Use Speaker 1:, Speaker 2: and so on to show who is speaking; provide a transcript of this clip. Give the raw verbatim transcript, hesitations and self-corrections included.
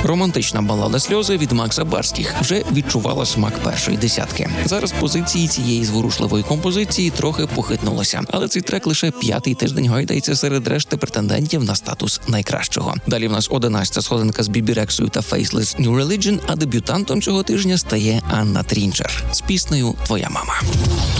Speaker 1: Романтична балада «Сльози» від Макса Барських вже відчувала смак першої десятки. Зараз позиції цієї зворушливої композиції трохи похитнулися, але цей трек лише п'ятий тиждень гойдається серед решти претендентів на статус найкращого. Далі в нас одинадцята сходинка з Бібі Рексою та Faceless New Religion, а дебютантом цього тижня стає Анна Трінчер з піснею «Твоя мама».